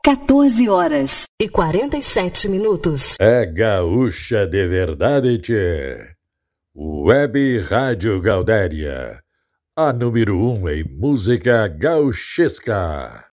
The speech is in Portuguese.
14h47. É gaúcha de verdade, tchê. Web Rádio Gaudéria, a número 1 em música gauchesca.